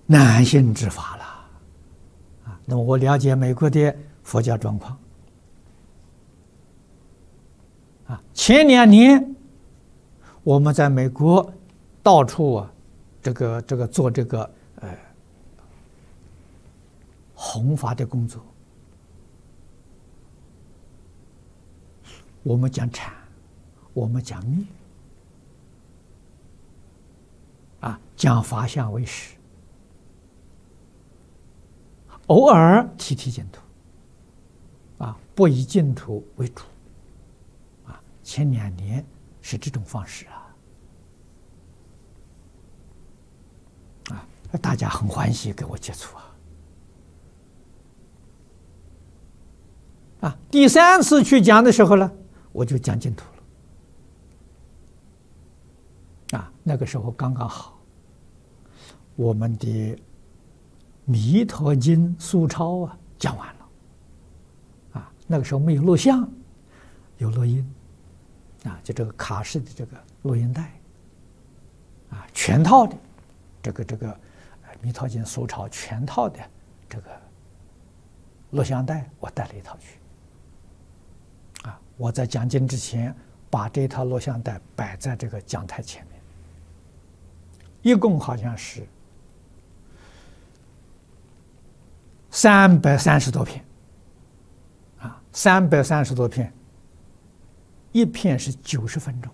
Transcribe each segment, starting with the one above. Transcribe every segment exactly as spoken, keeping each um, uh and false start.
难信之法了啊。那么我了解美国的佛教状况啊，前两年我们在美国到处啊，这个这个做这个呃弘法的工作，我们讲禅，我们讲密啊，讲法相为实，偶尔提提净土啊，不以净土为主啊。前两年是这种方式啊。啊，大家很欢喜跟我接触啊！啊，第三次去讲的时候呢，我就讲净土了。啊，那个时候刚刚好，我们的《弥陀经》疏钞啊讲完了。啊，那个时候没有录像，有录音，啊，就这个卡式的这个录音带，啊，全套的。这个这个《弥陀经》疏钞全套的这个录像带，我带了一套去。啊，我在讲经之前，把这套录像带摆在这个讲台前面，一共好像是三百三十多片。啊，三百三十多片，一片是九十分钟。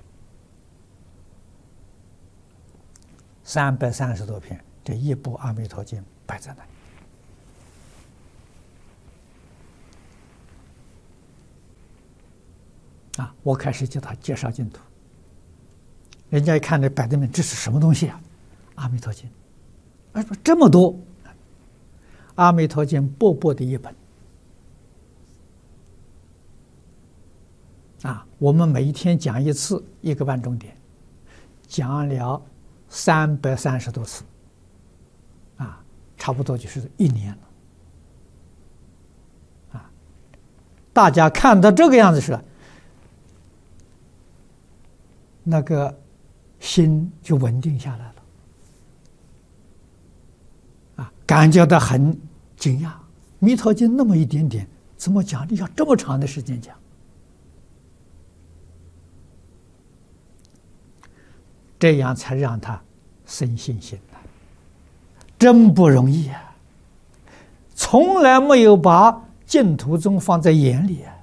三百三十多篇，这一部《阿弥陀经》摆在那里。啊，我开始给他介绍净土，人家一看这摆在那，这是什么东西啊？《阿弥陀经》，哎，这么多，《阿弥陀经》薄薄的一本。啊，我们每一天讲一次，一个半钟点，讲了三百三十多次，啊，差不多就是一年了，啊，大家看到这个样子是，那个心就稳定下来了，啊，感觉到很惊讶，《弥陀经》那么一点点，怎么讲的要这么长的时间讲？这样才让他生信心呢，真不容易啊！从来没有把净土宗放在眼里啊。